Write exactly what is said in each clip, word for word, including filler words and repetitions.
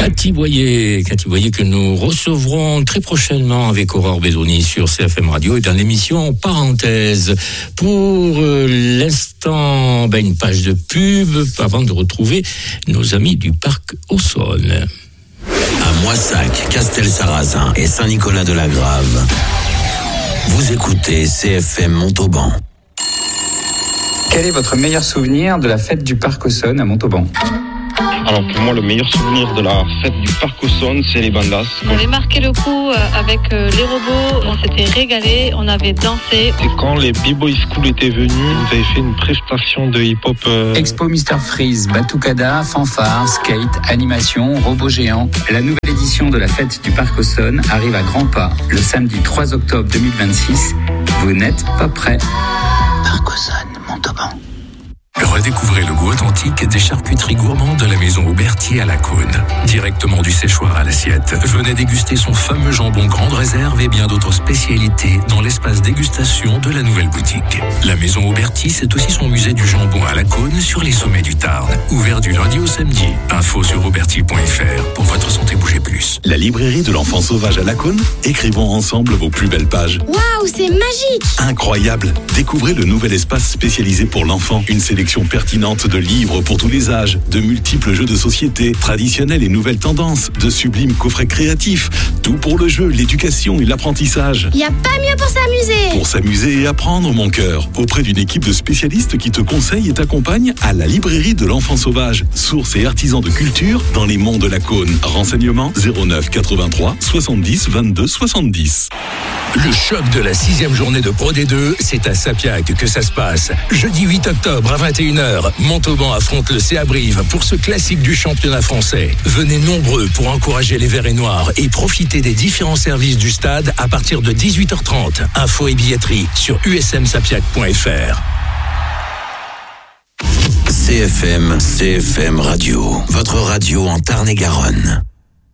Cathy Boyer, Cathy Boyer que nous recevrons très prochainement avec Aurore Bézoni sur C F M Radio et dans l'émission Parenthèse. Pour euh, l'instant, ben, une page de pub avant de retrouver nos amis du parc Aussonne. À Moissac, Castelsarrasin et Saint-Nicolas-de-la-Grave, vous écoutez C F M Montauban. Quel est votre meilleur souvenir de la fête du parc Aussonne à Montauban ? Alors pour moi, le meilleur souvenir de la fête du parc Aussonne, c'est les bandas. On avait marqué le coup avec les robots, on s'était régalé, on avait dansé. Et quand les B-Boy School étaient venus, vous avez fait une prestation de hip-hop. Euh... Expo mister Freeze, Batucada, fanfare, skate, animation, robots géants. La nouvelle édition de la fête du parc Aussonne arrive à grands pas le samedi trois octobre deux mille vingt-six. Vous n'êtes pas prêts. Parc Aussonne, Montauban. Redécouvrez le goût authentique des charcuteries gourmandes de la maison Aubertier à la Cône. Directement du séchoir à l'assiette, venez déguster son fameux jambon grande réserve et bien d'autres spécialités dans l'espace dégustation de la nouvelle boutique. La maison Aubertier, c'est aussi son musée du jambon à la Cône sur les sommets du Tarn. Ouvert du lundi au samedi. Info sur aubertier point f r pour votre santé bougez plus. La librairie de l'enfant sauvage à la Cône, écrivons ensemble vos plus belles pages. Waouh, c'est magique! Incroyable! Découvrez le nouvel espace spécialisé pour l'enfant. Une sélection pertinente de livres pour tous les âges, de multiples jeux de société, traditionnels et nouvelles tendances, de sublimes coffrets créatifs, tout pour le jeu, l'éducation et l'apprentissage. Y a pas mieux pour s'amuser. Pour s'amuser et apprendre, mon cœur, auprès d'une équipe de spécialistes qui te conseille et t'accompagne à la librairie de l'enfant sauvage, source et artisan de culture dans les monts de la Cône. Renseignements zéro neuf quatre-vingt-trois soixante-dix vingt-deux soixante-dix. Le choc de la sixième journée de Pro D deux, c'est à Sapiac que ça se passe. Jeudi huit octobre à vingt et une heures, Montauban affronte le C A Brive pour ce classique du championnat français. Venez nombreux pour encourager les Verts et Noirs et profiter des différents services du stade à partir de dix-huit heures trente. Info et billetterie sur u s m sapiac point f r. C F M, C F M Radio, votre radio en Tarn-et-Garonne.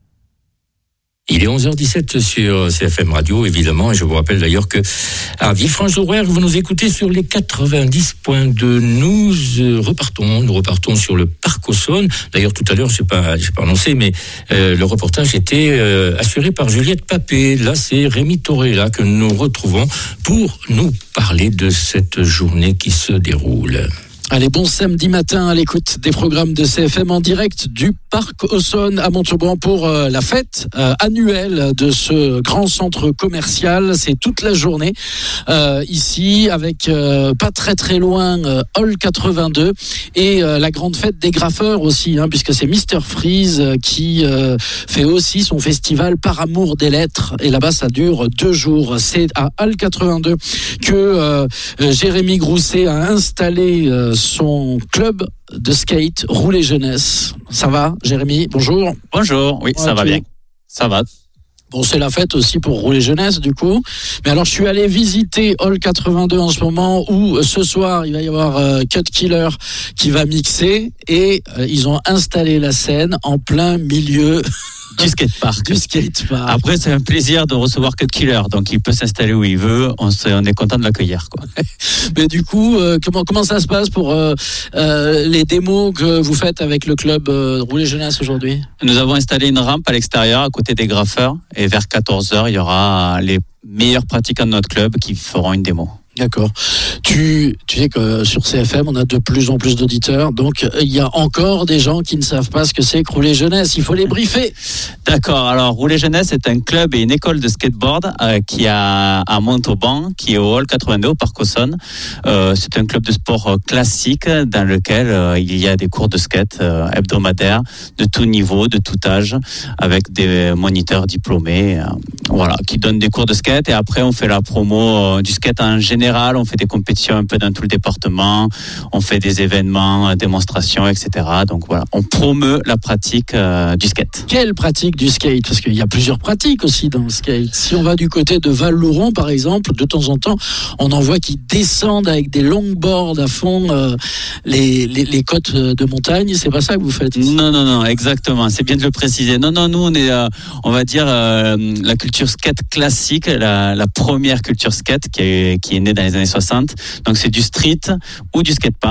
Il est onze heures dix-sept sur C F M Radio, évidemment, et je vous rappelle d'ailleurs que à Villefranche-d'Auxerre, vous nous écoutez sur les quatre-vingt-dix point deux. Nous euh, repartons, nous repartons sur le parc Aussonne. D'ailleurs, tout à l'heure, je n'ai pas, j'ai pas annoncé, mais euh, le reportage était euh, assuré par Juliette Papé. Là, c'est Rémi Torella que nous retrouvons pour nous parler de cette journée qui se déroule. Allez, bon samedi matin à l'écoute des programmes de C F M en direct du parc Aussonne à Montauban pour euh, la fête euh, annuelle de ce grand centre commercial. C'est toute la journée euh, ici avec euh, pas très très loin euh, Hall quatre-vingt-deux et euh, la grande fête des graffeurs aussi, hein, puisque c'est mister Freeze euh, qui euh, fait aussi son festival par amour des lettres et là-bas ça dure deux jours. C'est à Hall quatre-vingt-deux que euh, Jérémy Grousset a installé euh, son club de skate Rouler Jeunesse. Ça va, Jérémy? Bonjour. Bonjour, oui, ouais, ça va bien. Ça va. Bon, c'est la fête aussi pour Rouler Jeunesse, du coup. Mais alors, je suis allé visiter Hall quatre-vingt-deux en ce moment où, ce soir, il va y avoir euh, Cut Killer qui va mixer et euh, ils ont installé la scène en plein milieu du skatepark. Du skatepark. Après, c'est un plaisir de recevoir Cut Killer, donc il peut s'installer où il veut. On, on est content de l'accueillir, quoi. Mais du coup, euh, comment comment ça se passe pour euh, euh, les démos que vous faites avec le club euh, Rouler Jeunesse aujourd'hui? Nous avons installé une rampe à l'extérieur, à côté des graffeurs, et vers quatorze heures, il y aura les meilleurs pratiquants de notre club qui feront une démo. D'accord. Tu, tu sais que sur C F M, on a de plus en plus d'auditeurs, donc il y a encore des gens qui ne savent pas ce que c'est que Rouler Jeunesse. Il faut les briefer. D'accord. Alors, Rouler Jeunesse est un club et une école de skateboard euh, qui a à Montauban, qui est au Hall quatre-vingt-deux, au Parc Aussonne. Euh, c'est un club de sport euh, classique dans lequel euh, il y a des cours de skate euh, hebdomadaires de tout niveau, de tout âge, avec des moniteurs diplômés, euh, voilà, qui donnent des cours de skate. Et après, on fait la promo euh, du skate en général. On fait des compétitions un peu dans tout le département, on fait des événements, démonstrations, et cetera. Donc voilà, on promeut la pratique euh, du skate. Quelle pratique du skate? Parce qu'il y a plusieurs pratiques aussi dans le skate. Si on va du côté de Val-Louron, par exemple, de temps en temps, on en voit qui descendent avec des longboards à fond euh, les, les, les côtes de montagne. C'est pas ça que vous faites ici? Non, non, non, exactement. C'est bien de le préciser. Non, non, nous, on est, euh, on va dire, euh, la culture skate classique, la, la première culture skate qui est, qui est née dans les années soixante. Donc c'est du street ou du skatepark.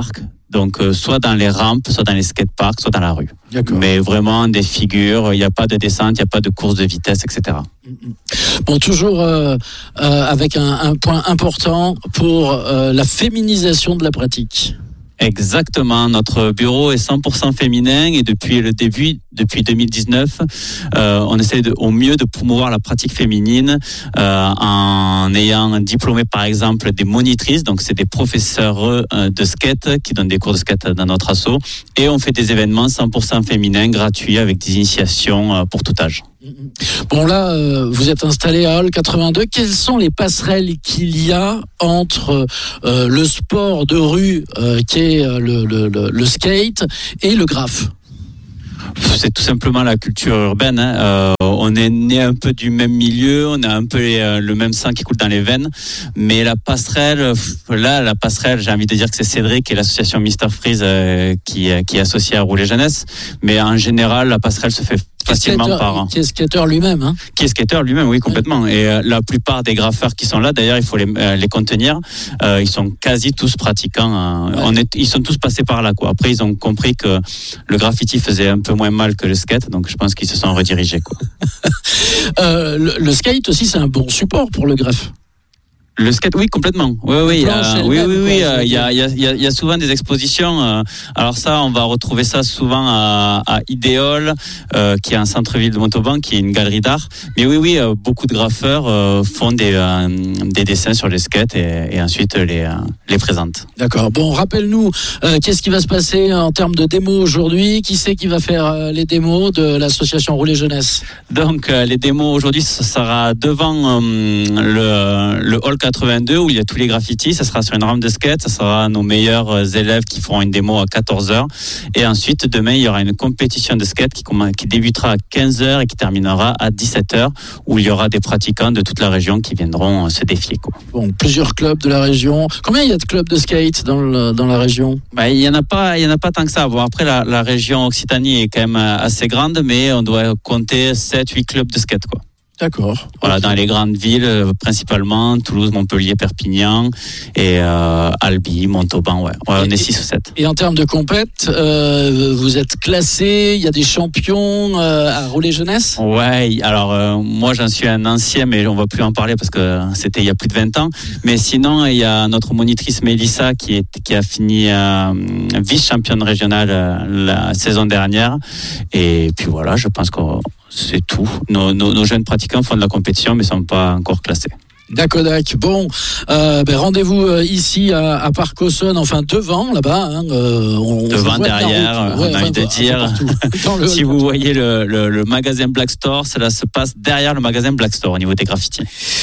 Donc, euh, soit dans les rampes, soit dans les skateparks, soit dans la rue. D'accord. Mais vraiment des figures, il n'y a pas de descente, il n'y a pas de course de vitesse, et cetera. Bon, toujours euh, euh, avec un, un point important pour euh, la féminisation de la pratique. Exactement. Notre bureau est cent pour cent féminin et depuis le début, depuis deux mille dix-neuf, euh, on essaie de, au mieux de promouvoir la pratique féminine euh, en ayant diplômé par exemple des monitrices, donc c'est des professeurs euh, de skate qui donnent des cours de skate dans notre asso, et on fait des événements cent pour cent féminins gratuits avec des initiations euh, pour tout âge. Bon là, euh, vous êtes installé à Hall quatre-vingt-deux. Quelles sont les passerelles qu'il y a entre euh, le sport de rue euh, qui est le, le, le, le skate et le graphe? C'est tout simplement la culture urbaine. Hein. Euh, on est né un peu du même milieu, on a un peu les, euh, le même sang qui coule dans les veines. Mais la passerelle, là, la passerelle, j'ai envie de dire que c'est Cédric et l'association Mister Freeze euh, qui, qui est associée à Rouler Jeunesse. Mais en général, la passerelle se fait facilement skater, par an. Qui est skateur lui-même, hein. Qui est skateur lui-même, oui, complètement. Ouais. Et euh, la plupart des graffeurs qui sont là, d'ailleurs, il faut les, euh, les contenir. Euh, ils sont quasi tous pratiquants. Hein. Ouais. On est, ils sont tous passés par là, quoi. Après, ils ont compris que le graffiti faisait un peu moins mal que le skate, donc je pense qu'ils se sont redirigés, quoi. euh, le, le skate aussi, c'est un bon support pour le graphe. Le skate, oui, complètement. Oui, oui, euh, oui, oui, oui. Il y a, il y a, il y a, il y a souvent des expositions. Euh, alors ça, on va retrouver ça souvent à, à Idéol, euh, qui est un centre-ville de Montauban, qui est une galerie d'art. Mais oui, oui, euh, beaucoup de graffeurs euh, font des, euh, des dessins sur les skates et, et ensuite les, euh, les présentent. D'accord. Bon, rappelle-nous, euh, qu'est-ce qui va se passer en termes de démos aujourd'hui? Qui c'est qui va faire euh, les démos de l'association Rouler Jeunesse? Donc, euh, les démos aujourd'hui, ça sera devant euh, le, le hall quatre-vingt-deux où il y a tous les graffitis. Ça sera sur une rampe de skate. Ça sera nos meilleurs élèves qui feront une démo à quatorze heures. Et ensuite, demain, il y aura une compétition de skate qui, qui débutera à quinze heures et qui terminera à dix-sept heures où il y aura des pratiquants de toute la région qui viendront se défier, quoi. Bon, plusieurs clubs de la région. Combien il y a de clubs de skate dans, le, dans la région? Bah, il y en a pas, il y en a pas tant que ça. Bon, après, la, la région Occitanie est quand même assez grande, mais on doit compter sept huit clubs de skate, quoi. D'accord. Voilà, dans les grandes villes, euh, principalement Toulouse, Montpellier, Perpignan et euh, Albi, Montauban, ouais. ouais on est six ou sept. Et en termes de compète, euh, vous êtes classé, il y a des champions euh, à Rouler Jeunesse? Ouais, alors euh, moi j'en suis un ancien, mais on va plus en parler parce que c'était il y a plus de vingt ans. Mais sinon, il y a notre monitrice Mélissa qui, est, qui a fini euh, vice-championne régionale euh, la saison dernière. Et puis voilà, je pense que c'est tout. Nos, nos, nos jeunes pratiquants font de la compétition, mais ne sont pas encore classés. D'accord. Bon, euh, ben rendez-vous euh, ici à, à Parc Auxonne, enfin devant là-bas. Hein, euh, on, devant, derrière, on ouais, a envie de dire. Si vous voyez le, le, le magasin Black Store, cela se passe derrière le magasin Black Store au niveau des graffitis.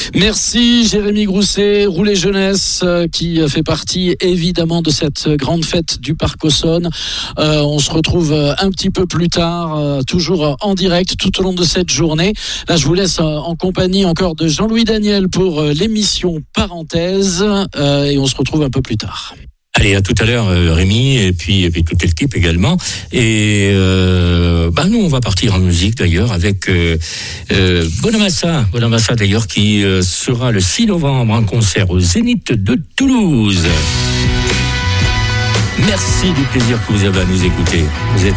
Merci Jérémy Grousset, Rouler Jeunesse, euh, qui fait partie évidemment de cette grande fête du Parc Auxonne. Euh, on se retrouve un petit peu plus tard, euh, toujours en direct tout au long de cette journée. Là, je vous laisse euh, en compagnie encore de Jean-Louis Daniel pour l'émission Parenthèse euh, et on se retrouve un peu plus tard. Allez, à tout à l'heure, euh, Rémi, et puis, et puis toute l'équipe également. Et euh, bah nous, on va partir en musique d'ailleurs avec euh, euh, Bonamassa, Bonamassa d'ailleurs qui euh, sera le six novembre en concert au Zénith de Toulouse. Merci du plaisir que vous avez à nous écouter. Vous êtes